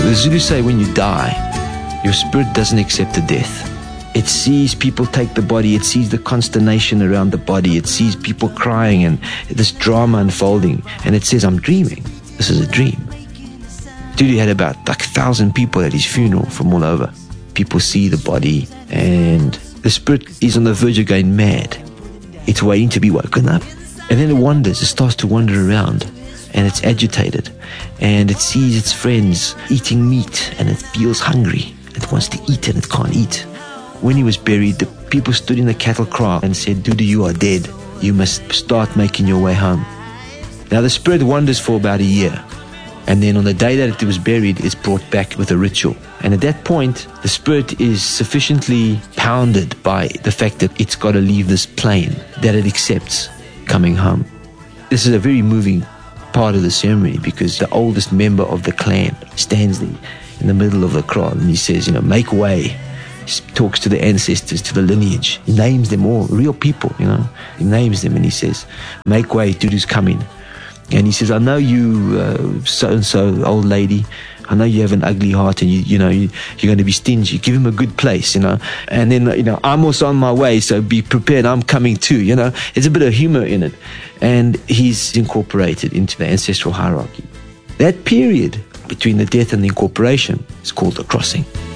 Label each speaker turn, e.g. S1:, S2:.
S1: The Zulu say when you die, your spirit doesn't accept the death. It sees people take the body, it sees the consternation around the body, it sees people crying and this drama unfolding, and it says, I'm dreaming. This is a dream. Dudu had about 1,000 people at his funeral from all over. People see the body, and the spirit is on the verge of going mad. It's waiting to be woken up. And then it wanders, it starts to wander around, and it's agitated, and it sees its friends eating meat, and it feels hungry. It wants to eat, and it can't eat. When he was buried, the people stood in the cattle kraal and said, Dudu, you are dead. You must start making your way home. Now the spirit wanders for about a year. And then on the day that it was buried, it's brought back with a ritual. And at that point, the spirit is sufficiently pounded by the fact that it's got to leave this plane, that it accepts coming home. This is a very moving part of the ceremony, because the oldest member of the clan stands there in the middle of the kraal and he says, make way. He talks to the ancestors, to the lineage. He names them all, real people, He names them and he says, make way, Dudu's coming. And he says, I know you, so-and-so, old lady, I know you have an ugly heart and you're going to be stingy. Give him a good place, And then, I'm also on my way, so be prepared. I'm coming too, There's a bit of humor in it. And he's incorporated into the ancestral hierarchy. That period between the death and the incorporation is called the crossing.